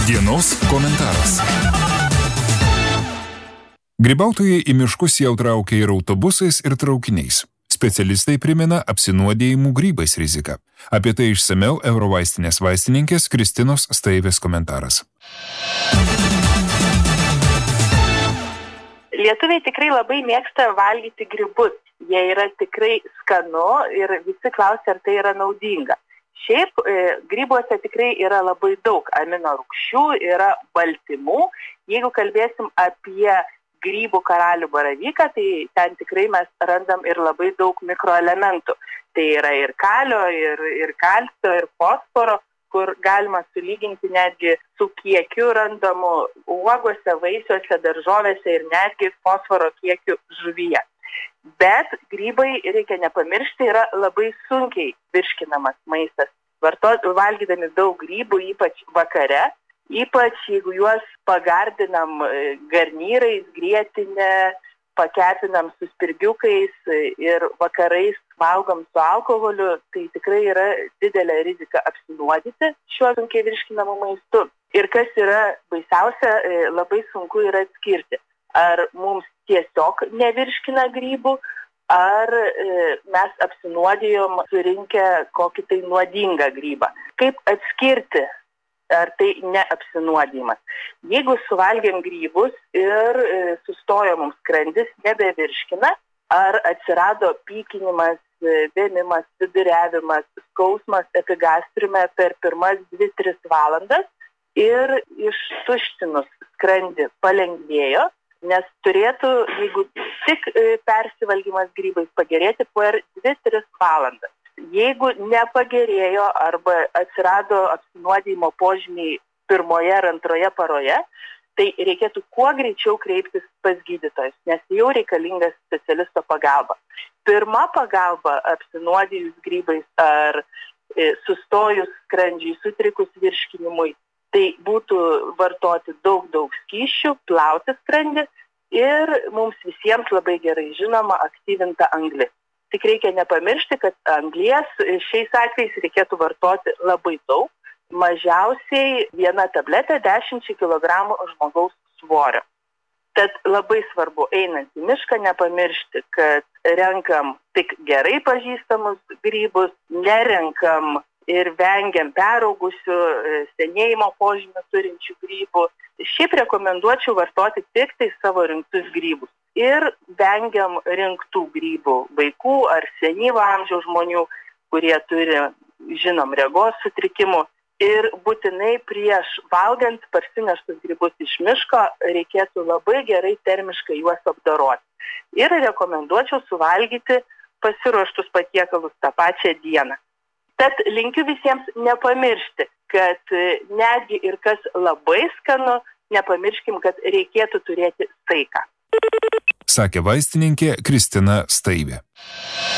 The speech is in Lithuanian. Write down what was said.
Dienos komentaras. Grybautojai į miškus jau traukia ir autobusais, ir traukiniais. Specialistai primena apsinuodėjimų grybais riziką. Apie tai išsamiau Eurovaistinės vaistininkės Kristinos Staivės komentaras. Lietuviai tikrai labai mėgsta valgyti grybus. Jie yra tikrai skanu ir visi klausia, ar tai yra naudinga. Šiaip grybuose tikrai yra labai daug amino rūgščių, yra baltymų. Jeigu kalbėsim apie grybų karalių baravyką, tai ten tikrai mes randam ir labai daug mikroelementų. Tai yra ir kalio, ir kalcio, ir fosforo, kur galima sulyginti netgi su kiekiu randamu uogose, vaisiuose, daržovėse ir netgi fosforo kiekiu žuvyje. Bet grybai, reikia nepamiršti, yra labai sunkiai virškinamas maistas. Valgydami daug grybų, ypač vakare, ypač jeigu juos pagardinam garnyrais, grietinę, pakepinam su spirgiukais ir vakarais valgom su alkoholiu, tai tikrai yra didelė rizika apsinuodyti šiuo sunkiai virškinamu maistu. Ir kas yra baisiausia, labai sunku yra atskirti, ar mums tiesiog nevirškina grybų, ar mes apsinuodijom surinkę kokį tai nuodingą grybą. Kaip atskirti, ar tai neapsinuodijimas? Jeigu suvalgėm grybus ir sustojo mums skrandis, nebevirškina, ar atsirado pykinimas, vėmimas, viduriavimas, skausmas epigastriume per pirmas 2-3 valandas ir ištuštinus skrandį palengvėjo, nes turėtų, jeigu tik persivalgymas grybais, pagerėti per 2-3 valandas. Jeigu nepagerėjo arba atsirado apsinuodijimo požymiai pirmoje ar antroje paroje, tai reikėtų kuo greičiau kreiptis pas gydytojus, nes jau reikalingas specialisto pagalba. Pirma pagalba apsinuodijus grybais ar sustojus skrandžiui, sutrikus virškinimui, tai būtų vartoti daug skysčių, plauti skrandį ir mums visiems labai gerai žinoma aktyvinta anglis. Tik reikia nepamiršti, kad anglies šiais atvejais reikėtų vartoti labai daug, mažiausiai 1 tabletė 10 kg žmogaus svorio. Tad labai svarbu einant į mišką nepamiršti, kad renkam tik gerai pažįstamus grybus, nerenkam ir vengiam peraugusių, senėjimo požymių turinčių grybų. Šiaip rekomenduočiau vartoti tik tai savo rinktus grybus. Ir vengiam rinktų grybų vaikų ar senyvo amžiaus žmonių, kurie turi, žinom, regos sutrikimų. Ir būtinai prieš valgant parsineštus grybus iš miško reikėtų labai gerai termiškai juos apdoroti. Ir rekomenduočiau suvalgyti pasiruoštus patiekalus tą pačią dieną. Tad linkiu visiems nepamiršti, kad netgi ir kas labai skanu, nepamirškim, kad reikėtų turėti saiką. Sakė vaistininkė Kristina Staivė.